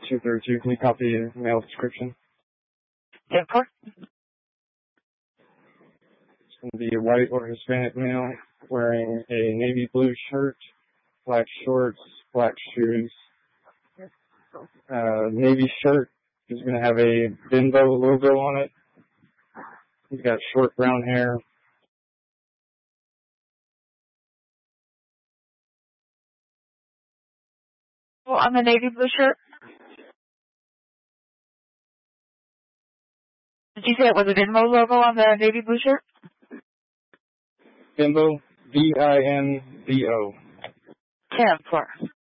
232. Can you copy the mail description? 10-4. It's going to be a white or Hispanic male wearing a navy blue shirt, black shorts, black shoes. Navy shirt is going to have a Bimbo logo on it. He's got short brown hair. Well, on the navy blue shirt? Did you say it was a Venmo logo on the navy blue shirt? Bimbo, B-I-M-B-O. 10-4.